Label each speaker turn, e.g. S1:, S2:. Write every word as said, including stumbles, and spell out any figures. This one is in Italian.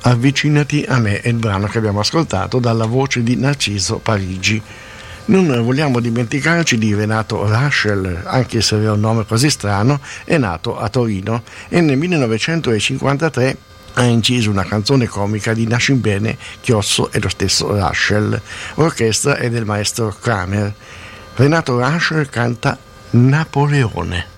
S1: Avvicinati a me è il brano che abbiamo ascoltato dalla voce di Narciso Parigi. Non vogliamo dimenticarci di Renato Raschel, anche se aveva un nome così strano, è nato a Torino e nel millenovecentocinquantatré ha inciso una canzone comica di Nascimbene, Chiosso e lo stesso Raschel. L'orchestra è del maestro Kramer. Renato Raschel canta Napoleone.